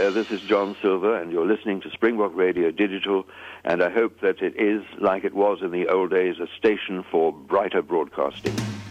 there. This is John Silver, and you're listening to Springbok Radio Digital, and I hope that it is, like it was in the old days, a station for brighter broadcasting.